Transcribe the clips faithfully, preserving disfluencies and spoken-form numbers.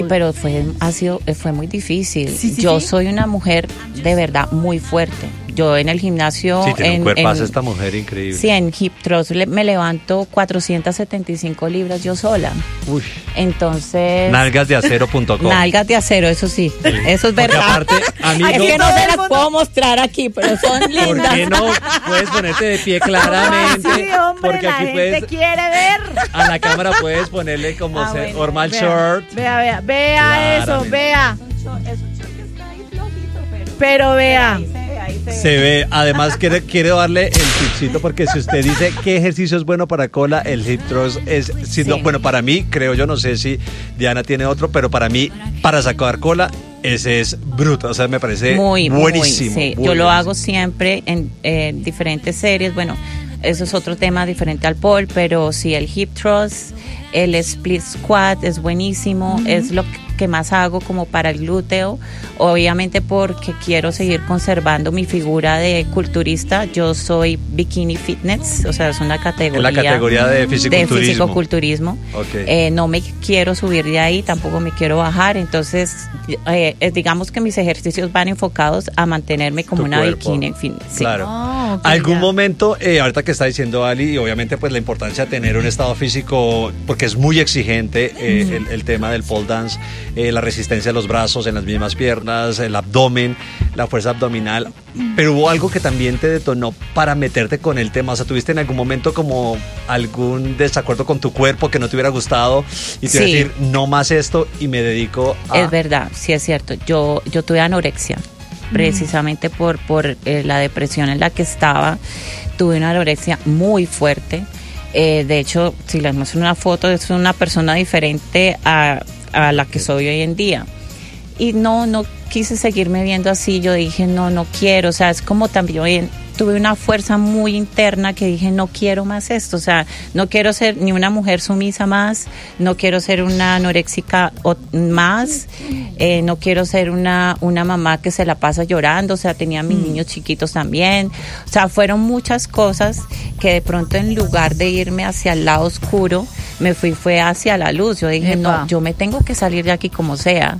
pero fue, ha sido, fue muy difícil. Sí, sí, Yo sí. soy una mujer de verdad muy fuerte. Yo en el gimnasio... Sí, tiene en, un cuerpazo en- esta mujer increíble. Sí, en hip thrust le- me levanto cuatrocientas setenta y cinco libras yo sola. Uy. Entonces... Nalgas de acero punto com. Nalgas de acero, eso sí. Eso es Porque verdad. aparte, a mí es no- que no Todo se el las mundo- puedo mostrar aquí, pero son ¿Por lindas. qué no puedes ponerte de pie claramente? Sí, hombre, Porque la aquí gente puedes, quiere ver. a la cámara puedes ponerle como Ah, se- bueno, normal Vea, short. Vea, vea, vea eso, Claramente. vea. Es un short que está ahí flojito, pero... Pero vea. Ahí se ve, ahí se ve. Se ve, además quiere, quiere darle el tipcito porque si usted dice qué ejercicio es bueno para cola, el hip thrust es, si no, Sí. bueno, para mí, creo yo, no sé si Diana tiene otro, pero para mí, para sacar cola, ese es bruto, o sea, me parece muy, buenísimo. muy, sí. muy Yo lo buenísimo. hago siempre en eh, diferentes series. Bueno, eso es otro tema diferente al pole, pero sí, el hip thrust, el split squat es buenísimo, es lo que más hago como para el glúteo, obviamente porque quiero seguir conservando mi figura de culturista. Yo soy bikini fitness, o sea, es una categoría, En la categoría de de fisiculturismo. fisicoculturismo. Ok. Eh, no me quiero subir de ahí, tampoco me quiero bajar, entonces eh, eh, digamos que mis ejercicios van enfocados a mantenerme como Tu una cuerpo. bikini fitness. Sí. Claro. Ah, ok, Algún ya. momento, eh, ahorita que está diciendo Ali, y obviamente pues la importancia de tener un estado físico, porque es muy exigente eh, el, el tema del pole dance, eh, la resistencia de los brazos en las mismas piernas, el abdomen, la fuerza abdominal, pero hubo algo que también te detonó para meterte con el tema, o sea, ¿tuviste en algún momento como algún desacuerdo con tu cuerpo que no te hubiera gustado y te iba a Sí. decir, no más esto y me dedico a... Es verdad, sí es cierto. Yo, yo tuve anorexia, precisamente por, por eh, la depresión en la que estaba. Tuve una anorexia muy fuerte. Eh, de hecho, si les muestro una foto, es una persona diferente a, a la que soy hoy en día. Y no, no quise seguirme viendo así. Yo dije, no, no quiero. O sea, es como también tuve una fuerza muy interna que dije, no quiero más esto. O sea, no quiero ser ni una mujer sumisa más, no quiero ser una anoréxica o- más, eh, no quiero ser una, una mamá que se la pasa llorando. O sea, tenía mis niños chiquitos también. O sea, fueron muchas cosas que de pronto en lugar de irme hacia el lado oscuro, me fui fue hacia la luz. Yo dije, Epa. no, yo me tengo que salir de aquí como sea.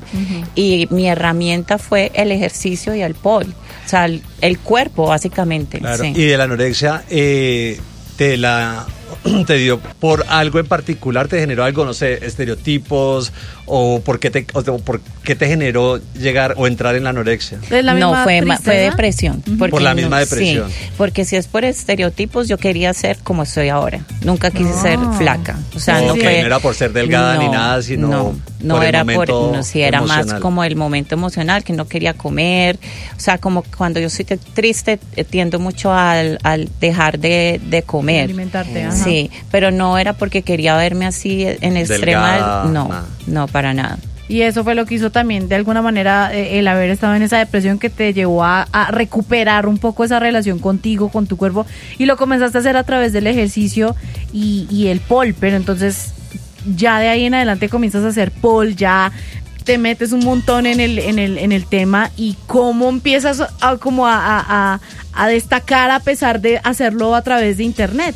Y mi herramienta fue el ejercicio y el pole. O sea, el, el cuerpo, básicamente. Claro. Sí. Y de la anorexia, eh, te la te dio por algo en particular, te generó algo, no sé, estereotipos o por qué te, o por qué te generó llegar o entrar en la anorexia. ¿Es la No, misma fue, ma- fue tristeza? depresión. porque Por la no- misma depresión. Sí, porque si es por estereotipos, yo quería ser como estoy ahora. Nunca quise Ah. ser flaca. O sea, Ok, no no fue. era por ser delgada ni nada, sino No, no por el era momento por. No, sí, era más emocional. como el momento emocional, que no quería comer. O sea, como cuando yo soy te- triste, eh, tiendo mucho al, al dejar de, de comer. Alimentarte, ajá. Sí, pero no era porque quería verme así en extrema. Delgada, no, nada. no, para nada. Y eso fue lo que hizo también, de alguna manera, eh, el haber estado en esa depresión que te llevó a, a recuperar un poco esa relación contigo, con tu cuerpo, y lo comenzaste a hacer a través del ejercicio y, y el pole, pero entonces ya de ahí en adelante comienzas a hacer pole, ya te metes un montón en el, en el, en el tema, y cómo empiezas a, como a, a, a, a destacar a pesar de hacerlo a través de internet.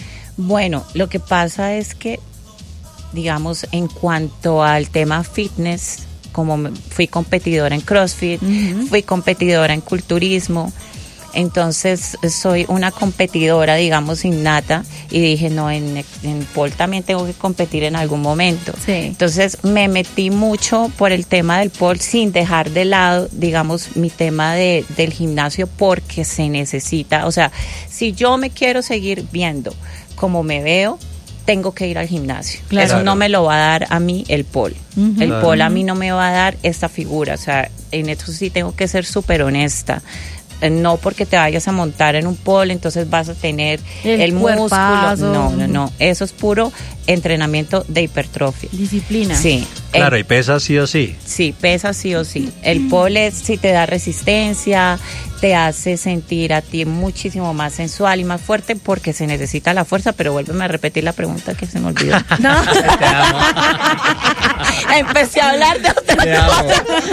Bueno, lo que pasa es que, digamos, en cuanto al tema fitness, como me- fui competidora en CrossFit, Ujú. fui competidora en culturismo, entonces soy una competidora, digamos, innata, y dije, no, en, en pole también tengo que competir en algún momento. Sí. Entonces me metí mucho por el tema del pole sin dejar de lado, digamos, mi tema de, del gimnasio, porque se necesita. O sea, si yo me quiero seguir viendo como me veo, tengo que ir al gimnasio. Claro. Eso no me lo va a dar a mí el pole. Ujú. El Claro. pole a mí no me va a dar esta figura. O sea, en esto sí tengo que ser súper honesta. Eh, No porque te vayas a montar en un pole, entonces vas a tener El el, músculo. cuerpazo. No, no, no. Eso es puro entrenamiento de hipertrofia. Disciplina. Sí. Claro, El- y pesa sí o sí. Sí, pesa sí o sí. El pole sí te da resistencia, te hace sentir a ti muchísimo más sensual y más fuerte, porque se necesita la fuerza. Pero vuélveme a repetir la pregunta que se me olvidó. No. Te amo. Empecé a hablar de otra Te amo.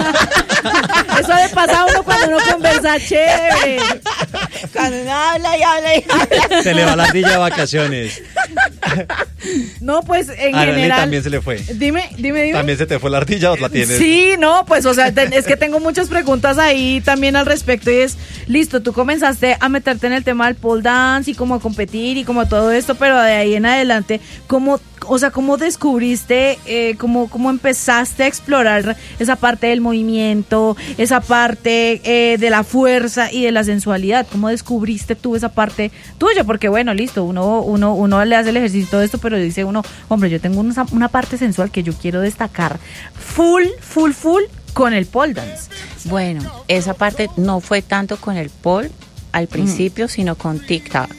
Eso le pasa a uno cuando uno conversa chévere. Cuando uno habla y habla y habla. Se le va la ardilla de vacaciones. No, pues en A Arely general. también se le fue. Dime, dime, dime. ¿También se te fue la ardilla o la tienes? Sí, no, pues, o sea, te- es que tengo muchas preguntas ahí también al respecto y es, listo, tú comenzaste a meterte en el tema del pole dance y como a competir y como todo esto, pero de ahí en adelante, ¿cómo, o sea, cómo descubriste, eh, cómo, cómo empezaste a explorar esa parte del movimiento, esa parte eh, de la fuerza y de la sensualidad? ¿Cómo descubriste tú esa parte tuya? Porque bueno, listo, uno, uno, uno le hace el ejercicio y todo esto, pero dice uno, hombre, yo tengo una, una parte sensual que yo quiero destacar full, full, full con el pole dance. Bueno, esa parte no fue tanto con el pole al principio, sino con TikTok.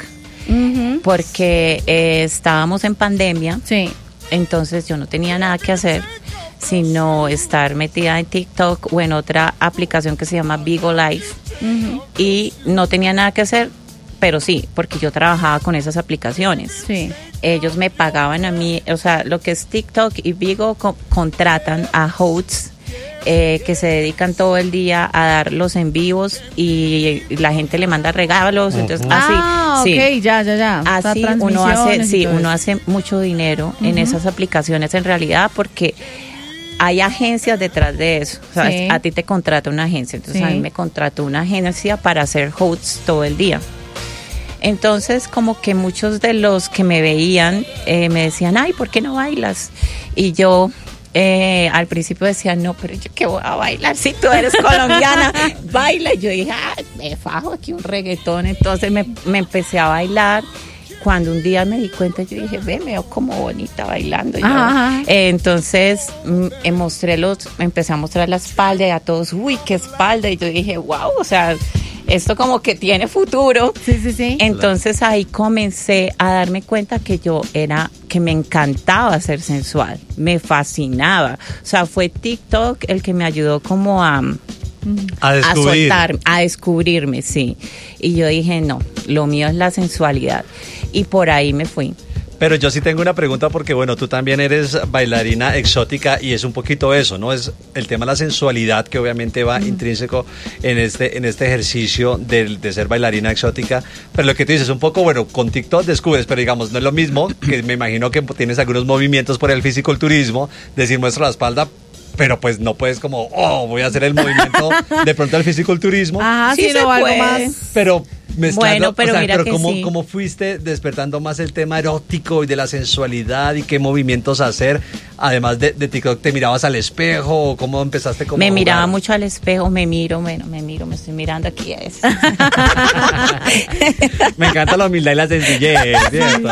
Porque eh, estábamos en pandemia, Sí. entonces yo no tenía nada que hacer sino estar metida en TikTok o en otra aplicación que se llama Bigo Live, y no tenía nada que hacer, pero sí, porque yo trabajaba con esas aplicaciones. Sí. Ellos me pagaban a mí, o sea, lo que es TikTok y Bigo co- contratan a hosts eh, que se dedican todo el día a dar los en vivos y la gente le manda regalos, entonces así, Ah, sí. ok, ya, ya, ya. O sea, Así uno hace, transmisiones y sí, todo uno eso. hace mucho dinero en esas aplicaciones en realidad, porque hay agencias detrás de eso. O sea, Sí. a ti te contrata una agencia, entonces Sí. a mí me contrató una agencia para hacer hosts todo el día. Entonces, como que muchos de los que me veían eh, me decían, ay, ¿por qué no bailas? Y yo eh, al principio decía, no, pero yo qué voy a bailar si tú eres colombiana, baila. Y yo dije, ah, me fajo aquí un reggaetón. Entonces me, me empecé a bailar. Cuando un día me di cuenta, yo dije, ve, me veo como bonita bailando. Y yo, Ajá, ajá. eh, entonces mm, eh, mostré los, empecé a mostrar la espalda y a todos, uy, qué espalda. Y yo dije, wow, o sea, esto como que tiene futuro. Sí, sí, sí. Entonces ahí comencé a darme cuenta que yo era, que me encantaba ser sensual, me fascinaba. O sea, fue TikTok el que me ayudó como a, A a descubrir. soltar, a descubrirme, sí. Y yo dije, no, lo mío es la sensualidad. Y por ahí me fui. Pero yo sí tengo una pregunta porque, bueno, tú también eres bailarina exótica y es un poquito eso, ¿no? Es el tema de la sensualidad que obviamente va intrínseco en este, en este ejercicio de, de ser bailarina exótica. Pero lo que tú dices, un poco, bueno, con TikTok descubres, pero digamos, no es lo mismo, que me imagino que tienes algunos movimientos por el fisiculturismo, decir muestra la espalda, pero pues no puedes como, oh, voy a hacer el movimiento de pronto del fisiculturismo. Ajá, Sí sí, se no, algo puede. más. Pero mezclando, Bueno, pero o sea, mira pero que ¿cómo, sí. cómo fuiste despertando más el tema erótico y de la sensualidad y qué movimientos hacer? Además de, de TikTok, ¿te mirabas al espejo o cómo empezaste como Me a miraba jugar? mucho al espejo, me miro, bueno, me miro, me estoy mirando aquí. Es. Me encanta la humildad y la sencillez, ¿cierto?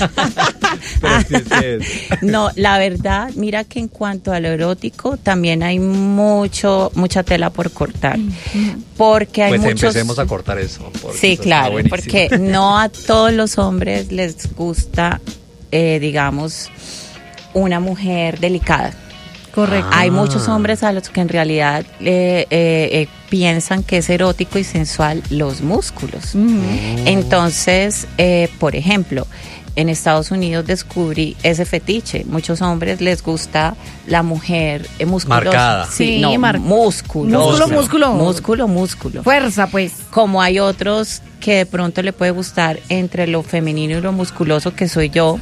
Pero sí, sí es. No, la verdad, mira que en cuanto a lo erótico, también hay mucho, mucha tela por cortar. Porque hay Pues muchos... empecemos a cortar eso. porque Sí, eso está claro, buenísimo. porque no a todos los hombres les gusta, eh, digamos, una mujer delicada. Correcto. Hay Ah. muchos hombres a los que en realidad eh, eh, eh, piensan que es erótico y sensual los músculos. Entonces, eh, por ejemplo, en Estados Unidos descubrí ese fetiche. Muchos hombres les gusta la mujer eh, musculosa. Marcada. Sí, Sí, no, mar- músculo. Músculo, músculo. Músculo, músculo. Fuerza, pues. Como hay otros que de pronto le puede gustar entre lo femenino y lo musculoso, que soy yo,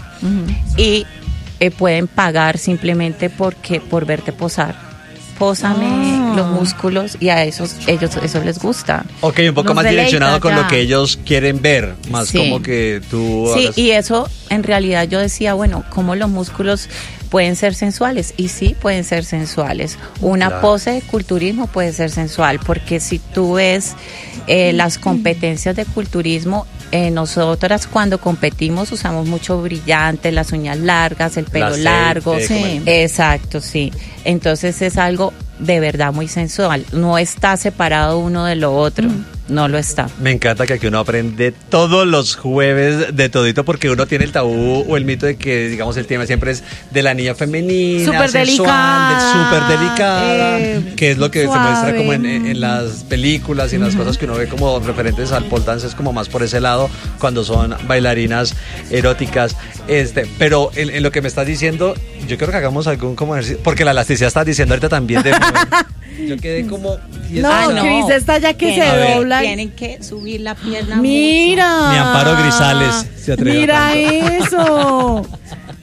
y eh, pueden pagar simplemente porque por verte posar. Pósame Ah. los músculos y a esos ellos eso les gusta. Ok, un poco Los más deleita direccionado con ya. lo que ellos quieren ver, más Sí. como que tú... Sí, hagas- y eso en realidad yo decía, bueno, ¿cómo los músculos pueden ser sensuales? Y sí, pueden ser sensuales. Una Claro. pose de culturismo puede ser sensual, porque si tú ves eh, las competencias de culturismo, eh, nosotras cuando competimos usamos mucho brillante, las uñas largas, el pelo aceite, largo. como Sí. el- Exacto, sí. Entonces es algo de verdad muy sensual. No está separado uno de lo otro. No lo está. Me encanta que aquí uno aprende todos los jueves de todito porque uno tiene el tabú o el mito de que, digamos, el tema siempre es de la niña femenina, Súper sensual, delicada, de súper delicada, eh, que es lo que se suave. muestra como en, en- en las películas y en las cosas que uno ve como referentes al pole dance, es como más por ese lado cuando son bailarinas eróticas. Este, pero en, en lo que me estás diciendo, yo creo que hagamos algún como ejercicio, porque la elasticidad estás diciendo ahorita también de yo quedé como y No, esa- Cris, esta ya que Tienen- se A ver. dobla. Tienen que subir la pierna. Mira. Ni Amparo Grisales se atreve a Mira tanto. eso.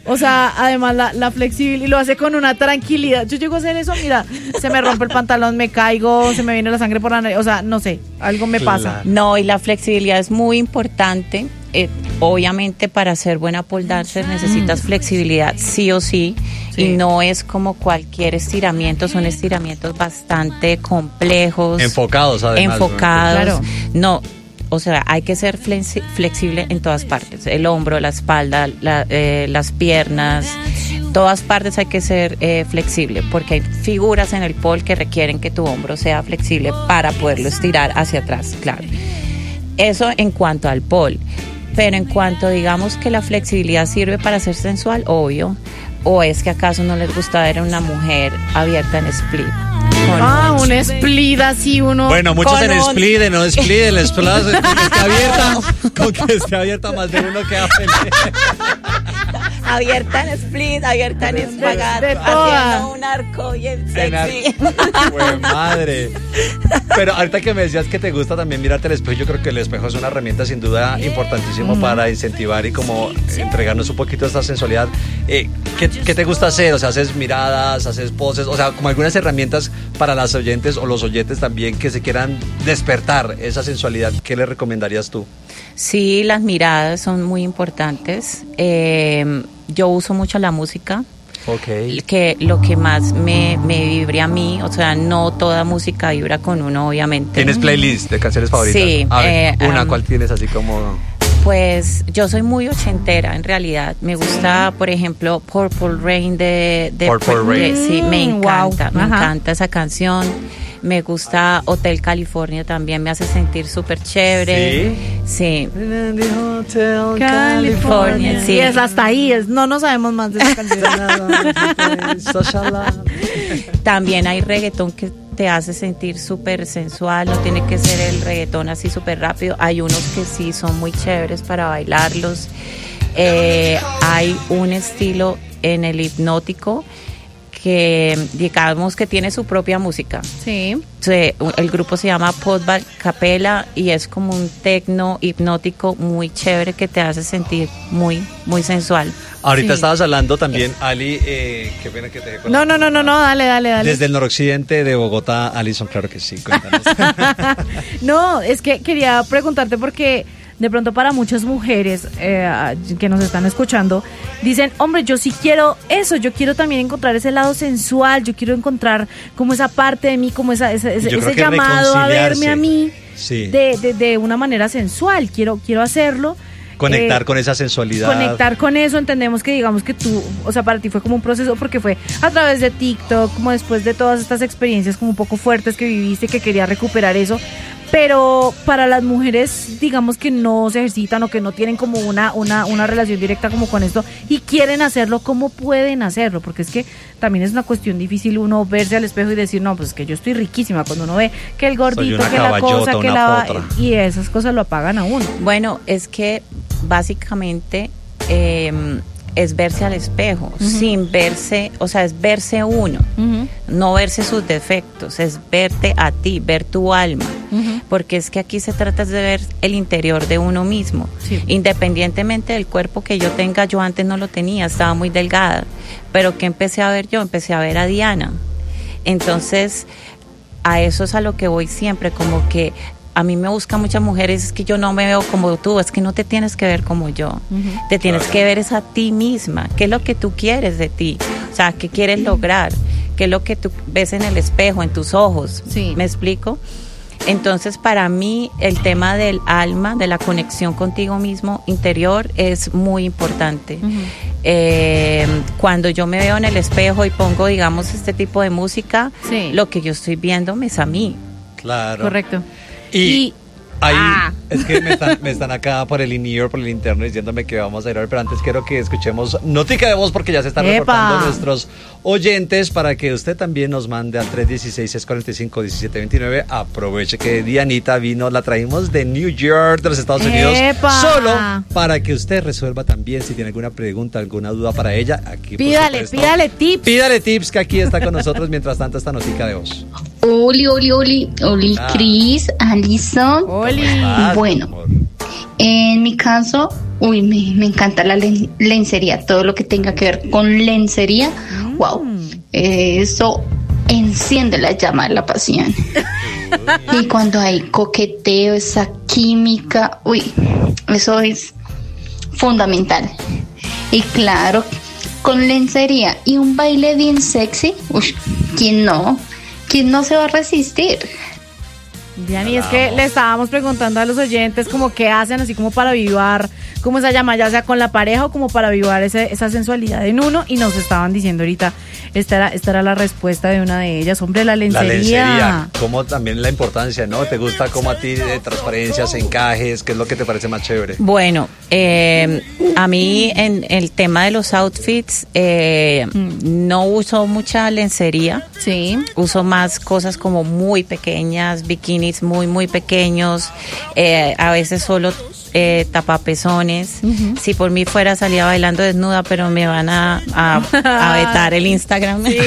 O sea, además la, la flexibilidad, y lo hace con una tranquilidad. Yo llego a hacer eso, mira, se me rompe el pantalón, me caigo, se me viene la sangre por la nariz, o sea, no sé, algo me Claro. pasa. No, y la flexibilidad es muy importante. Eh, obviamente para hacer buena pole dancer necesitas flexibilidad sí o sí, Sí. y no es como cualquier estiramiento, son estiramientos bastante complejos, Enfocados, además. enfocados. Claro. No, o sea, hay que ser flexi- flexible en todas partes, el hombro, la espalda, la, eh, las piernas, todas partes hay que ser eh, flexible, porque hay figuras en el pole que requieren que tu hombro sea flexible para poderlo estirar hacia atrás, claro. Eso en cuanto al pole. Pero en cuanto digamos que la flexibilidad sirve para ser sensual, obvio. ¿O es que acaso no les gusta ver a una mujer abierta en split? Con Ah, un split así uno. Bueno, muchos Con en un- split, en no split, en split, con que esté abierta, con que esté abierta más de uno queda feliz. abierta en split, abierta en espagato, de todas. haciendo un arco bien sexy. Pues madre. Pero ahorita que me decías que te gusta también mirarte al espejo, yo creo que el espejo es una herramienta sin duda importantísima para incentivar y como entregarnos un poquito de esta sensualidad. Eh, ¿qué, qué te gusta hacer? O sea, haces miradas, haces poses, o sea, como algunas herramientas para las oyentes o los oyentes también que se quieran despertar esa sensualidad. ¿Qué le recomendarías tú? Sí, las miradas son muy importantes. Eh, yo uso mucho la música. Ok. Que lo que más me, me vibra a mí, o sea, no toda música vibra con uno, obviamente. ¿Tienes playlist de canciones favoritas? Sí, A ver, eh, una, um, ¿cuál tienes así como...? Pues yo soy muy ochentera en realidad. Me gusta, por ejemplo, Purple Rain de... de Purple de- Rain. Sí, me Mm, encanta, wow. me Ajá. encanta esa canción. Me gusta Hotel California también, me hace sentir súper chévere. Sí. California. sí. Y es hasta ahí, es, no no sabemos más de esa canción. También hay reggaetón que te hace sentir súper sensual, no tiene que ser el reggaetón así súper rápido. Hay unos que sí son muy chéveres para bailarlos. Eh, hay un estilo en el hipnótico que digamos que tiene su propia música. Sí. Se- el grupo se llama Podbal Capella y es como un tecno hipnótico muy chévere que te hace sentir muy, muy sensual. Ahorita Sí. estabas hablando también, Ali, eh, qué pena que te dejé con No, no, no, no, no, dale, dale, dale. Desde el noroccidente de Bogotá, Alison, claro que sí, cuéntanos. No, es que quería preguntarte porque de pronto para muchas mujeres eh, que nos están escuchando dicen, hombre, yo sí quiero eso, yo quiero también encontrar ese lado sensual, yo quiero encontrar como esa parte de mí, como esa, ese, ese, Yo creo ese que llamado a verme a mí Sí. de, de, de una manera sensual, quiero, quiero hacerlo. Conectar Eh, con esa sensualidad. Conectar con eso, entendemos que digamos que tú, o sea, para ti fue como un proceso porque fue a través de TikTok, como después de todas estas experiencias como un poco fuertes que viviste, que querías recuperar eso, pero para las mujeres, digamos que no se ejercitan o que no tienen como una, una, una relación directa como con esto y quieren hacerlo, ¿cómo pueden hacerlo? Porque es que también es una cuestión difícil uno verse al espejo y decir, no, pues es que yo estoy riquísima, cuando uno ve que el gordito, una que la caballota, cosa, que una la... potra. Y esas cosas lo apagan a uno. Bueno, es que básicamente eh, es verse al espejo, Ujú. sin verse, o sea, es verse uno, Ujú, no verse sus defectos, es verte a ti, ver tu alma, ujú. porque es que aquí se trata de ver el interior de uno mismo, Sí. independientemente del cuerpo que yo tenga. Yo antes no lo tenía, estaba muy delgada, pero ¿qué empecé a ver yo? Empecé a ver a Diana. Entonces, a eso es a lo que voy siempre, como que a mí me buscan muchas mujeres, es que yo no me veo como tú, es que no te tienes que ver como yo, Ujú. te tienes que ver es a ti misma, qué es lo que tú quieres de ti, o sea, qué quieres lograr, qué es lo que tú ves en el espejo, en tus ojos, Sí. ¿me explico? Entonces, para mí, el tema del alma, de la conexión contigo mismo interior, es muy importante. Ujú. Eh, cuando yo me veo en el espejo y pongo, digamos, este tipo de música, Sí. lo que yo estoy viendo es a mí. Claro. Correcto. Y, Y- ahí, Ah. es que me están, me están acá por el in-ear, por el interno, diciéndome que vamos a ir a ver, pero antes quiero que escuchemos notica de voz porque ya se están ¡Epa! reportando nuestros oyentes para que usted también nos mande al tres uno seis, seis cuatro cinco, uno siete dos nueve. Aproveche que Dianita vino, la traímos de New York, de los Estados Unidos, ¡Epa! solo para que usted resuelva también si tiene alguna pregunta, alguna duda para ella. Aquí, por Pídale, supuesto, pídale tips. Pídale tips, que aquí está con nosotros mientras tanto esta notica de voz. Oli, Oli, Oli, Oli, Ah. Cris, Alison. Oli. Ah, Bueno. mi amor. En mi caso, Uy, me, me encanta la len- lencería, todo lo que tenga que ver con lencería. Mm. Wow, eh, eso enciende la llama de la pasión. Y cuando hay coqueteo, esa química, uy, eso es fundamental. Y claro, con lencería y un baile bien sexy, uy, ¿quién no? ¿Quién no se va a resistir? Diani, es que le estábamos preguntando a los oyentes como qué hacen así como para avivar como esa llama, ya sea con la pareja o como para avivar ese, esa sensualidad en uno, y nos estaban diciendo ahorita, esta era, esta era la respuesta de una de ellas, hombre, la lencería. La lencería, como también la importancia, ¿no? ¿Te gusta como a ti de transparencias, encajes? ¿Qué es lo que te parece más chévere? Bueno, eh, a mí en el tema de los outfits, eh, mm. no uso mucha lencería. Sí. Uso más cosas como muy pequeñas, bikinis muy, muy pequeños, eh, a veces solo eh, tapapezones. Uh-huh. Si por mí fuera salía bailando desnuda, pero me van a, a, a vetar el Instagram. Sí.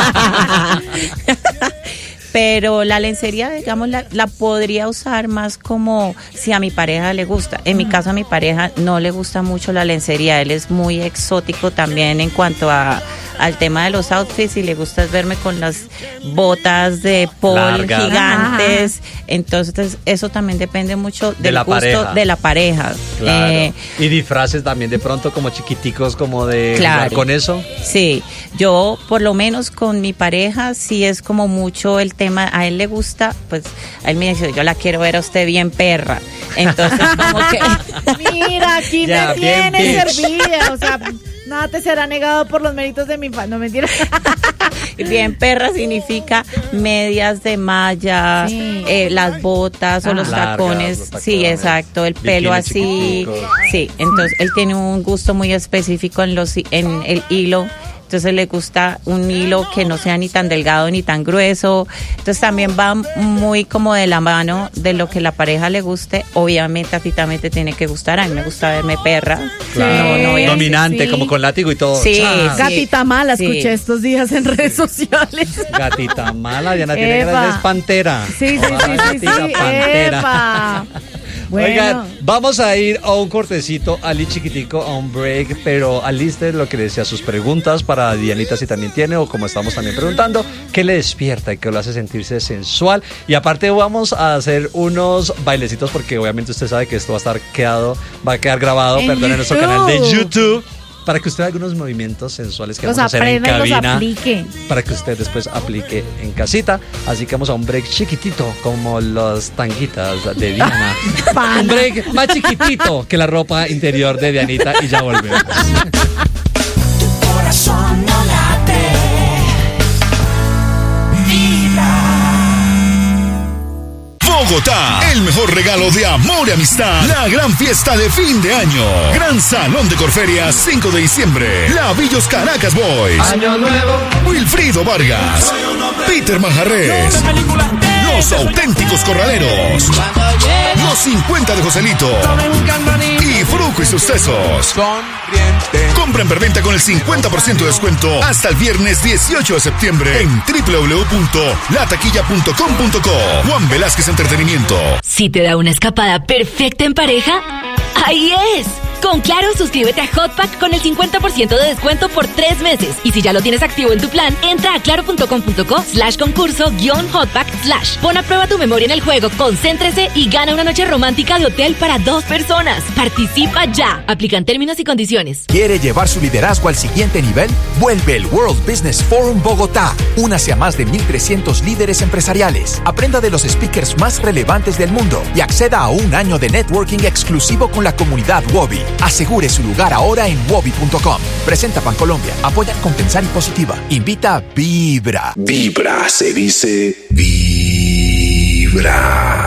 Pero la lencería, digamos, la, la podría usar más como si a mi pareja le gusta. En mi caso, a mi pareja no le gusta mucho la lencería. Él es muy exótico también en cuanto a al tema de los outfits, y le gusta verme con las botas de polo gigantes. Ajá. Entonces, eso también depende mucho del de gusto pareja. de la pareja. Claro. Eh, y disfraces también de pronto como chiquiticos, como de claro. con eso. Sí, yo por lo menos con mi pareja sí es como mucho el tema, a él le gusta, pues a él me dice, yo la quiero ver a usted bien perra. Entonces como que mira, aquí ya, me tiene servida, o sea, nada te será negado por los méritos de mi fan, no mentira. Bien perra significa medias de malla, sí. eh, las botas o ah, los, largas, tacones, los tacones, sí, exacto, el pelo así, sí, entonces él tiene un gusto muy específico en los en el hilo. Entonces le gusta un hilo que no sea ni tan delgado ni tan grueso. Entonces también va muy como de la mano de lo que la pareja le guste. Obviamente a ti también te tiene que gustar. A mí me gusta verme perra. Claro. No, no dominante, sí. Como con látigo y todo. Sí, sí. Gatita mala, sí. Escuché estos días en redes sociales. Gatita mala, Diana tiene que es pantera. Sí, sí, sí, sí, sí, sí. Epa. Bueno. Oigan, vamos a ir a un cortecito, Ali chiquitico, a un break, pero aliste lo que le decía, sus preguntas para Dianita si también tiene, o como estamos también preguntando, ¿qué le despierta y qué lo hace sentirse sensual? Y aparte vamos a hacer unos bailecitos, porque obviamente usted sabe que esto va a estar quedado, va a quedar grabado, perdón, en nuestro canal de YouTube, para que usted haga algunos movimientos sensuales que los vamos a hacer en cabina, aplique. Para que usted después aplique en casita. Así que vamos a un break chiquitito, como los tanguitas de Diana. Un break más chiquitito que la ropa interior de Dianita, y ya volvemos. Tu corazón no late, vibra. Bogotá, el mejor regalo de amor y amistad. La gran fiesta de fin de año. Gran Salón de Corferias, cinco de diciembre. Lavillos Caracas Boys. Año nuevo. Wilfrido Vargas. Peter Manjarrés. Los Auténticos Corraleros. Los cincuenta de Joselito. Y Fruco y sus tesos. Compra en preventa con el cincuenta por ciento de descuento hasta el viernes dieciocho de septiembre en doble u doble u doble u punto la taquilla punto com punto co. Juan Velázquez Entretenimiento. Si te da una escapada perfecta en pareja, ¡ahí es! Con Claro, suscríbete a Hotpack con el cincuenta por ciento de descuento por tres meses. Y si ya lo tienes activo en tu plan, entra a claro punto com punto co slash concurso guión hotpack slash. Pon a prueba tu memoria en el juego, concéntrese y gana una noche romántica de hotel para dos personas. Participa ya. Aplican términos y condiciones. ¿Quiere llevar su liderazgo al siguiente nivel? Vuelve el World Business Forum Bogotá. Únase a más de mil trescientos líderes empresariales. Aprenda de los speakers más relevantes del mundo y acceda a un año de networking exclusivo con la comunidad Wobi. Asegure su lugar ahora en wobi punto com. Presenta Bancolombia. Apoya Compensar y Positiva. Invita Vibra. Vibra se dice Vibra.